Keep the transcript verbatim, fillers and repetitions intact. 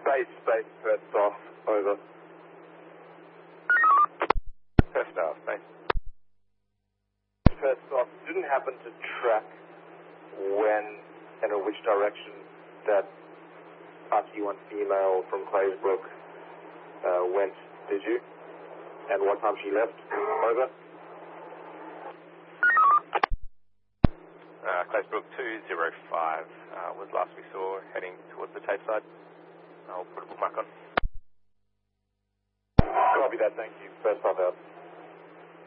Space, space, first off, over. First off, space. First off, didn't happen to track when and in which direction that R T one female from Claysbrook uh, went, did you? And what time she left? Over. Uh, Claysbrook two zero five uh, was last we saw heading towards the tape side. I'll put a bookmark on. Copy that, thank you. First off out.